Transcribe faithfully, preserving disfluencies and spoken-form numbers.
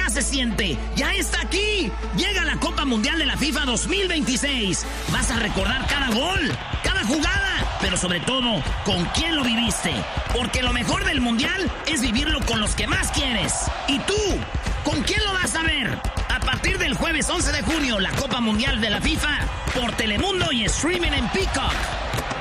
ya se siente, ya está aquí. Llega la Copa Mundial de la FIFA dos mil veintiséis. Vas a recordar cada gol, cada jugada, pero sobre todo, con quién lo viviste. Porque lo mejor del Mundial es vivirlo con los que más quieres. ¿Y tú? ¿Con quién lo vas a ver? A partir del jueves once de junio, la Copa Mundial de la FIFA por Telemundo y streaming en Peacock.